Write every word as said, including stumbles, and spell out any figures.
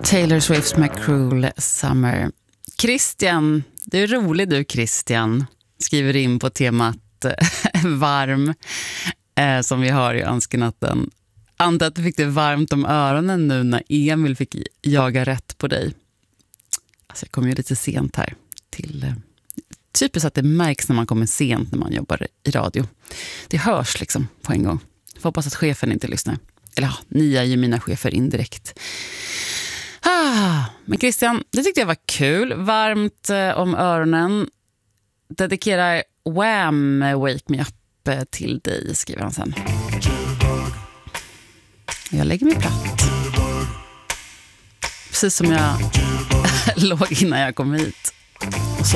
Taylor Swift med Cruel Summer. Christian, du är rolig du Christian, skriver in på temat varm eh, som vi har i önskenatten. Anta att du fick det varmt om öronen nu när Emil fick jaga rätt på dig. Alltså jag kom ju lite sent här till eh, typiskt att det märks när man kommer sent när man jobbar i radio. Det hörs liksom på en gång. Jag hoppas att chefen inte lyssnar. Eller ja, ni är ju mina chefer indirekt. Ah, men Christian, det tyckte jag var kul. Varmt eh, om öronen. Dedikerar Wham! Wake Me Up eh, till dig, skriver han sen. Jag lägger mig platt. Precis som jag låg innan jag kom hit.